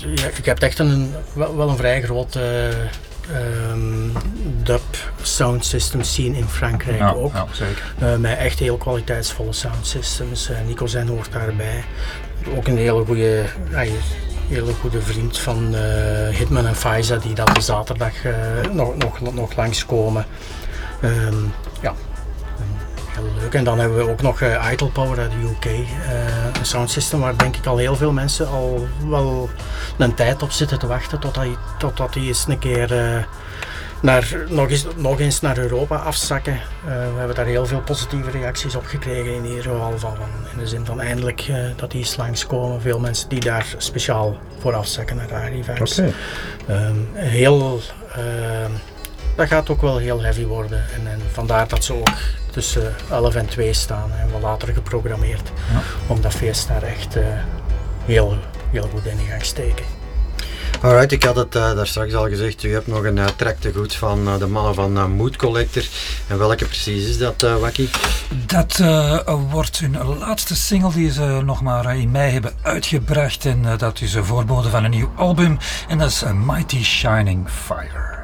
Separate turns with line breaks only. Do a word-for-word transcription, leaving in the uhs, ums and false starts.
Ja, ik heb echt een, wel, wel een vrij grote um, dub sound system scene in Frankrijk
ja,
ook.
Ja, zeker.
Uh, met echt heel kwaliteitsvolle sound systems. Uh, Nico Zen hoort daarbij. Ook een hele goede, uh, hele goede vriend van uh, Hitman en Faiza die dat de zaterdag uh, nog, nog, nog langskomen. Um, ja. Heel leuk. En dan hebben we ook nog uh, Idle Power uit de U K. Uh, een soundsystem waar denk ik al heel veel mensen al wel een tijd op zitten te wachten totdat die, totdat die eens een keer uh, naar, nog, eens, nog eens naar Europa afzakken. Uh, we hebben daar heel veel positieve reacties op gekregen in ieder geval. Van, in de zin van eindelijk uh, dat die eens langskomen. Veel mensen die daar speciaal voor afzakken naar haar events.
Okay.
Um, heel... Uh, dat gaat ook wel heel heavy worden. En, en vandaar dat ze ook tussen elf en twee staan en wat later geprogrammeerd. Ja. Om dat feest daar echt uh, heel, heel goed in gaan steken.
Alright, ik had het uh, daar straks al gezegd, u hebt nog een uh, track te goed van uh, de mannen van uh, Mood Collector. En welke precies is dat, uh, Wacky?
Dat uh, wordt hun laatste single die ze nog maar uh, in mei hebben uitgebracht. En uh, dat is een voorbode van een nieuw album. En dat is uh, Mighty Shining Fire.